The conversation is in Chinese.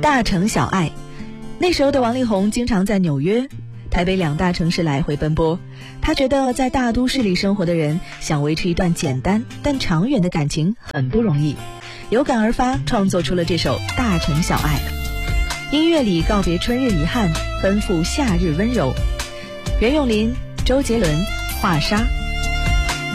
大城小爱。那时候的王力宏经常在纽约、台北2大城市来回奔波，他觉得在大都市里生活的人想维持一段简单但长远的感情很不容易，有感而发创作出了这首《大城小爱》。音乐里告别春日遗憾，奔赴夏日温柔。袁咏琳、周杰伦、华莎。